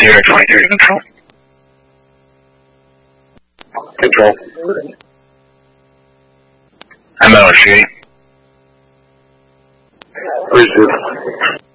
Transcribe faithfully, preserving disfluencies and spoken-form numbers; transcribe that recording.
Sierra twenty-three control. Control. I'm L S G. Appreciate it.